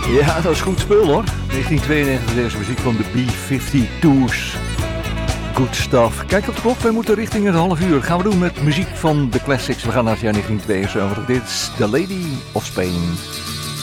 Ja, dat is goed spul hoor. 1992 deze muziek van de B-52's. Good stuff. Kijk op de klok, wij moeten richting het half uur. Gaan we doen met muziek van de classics. We gaan naar het jaar 1972. Dit is The Lady of Spain.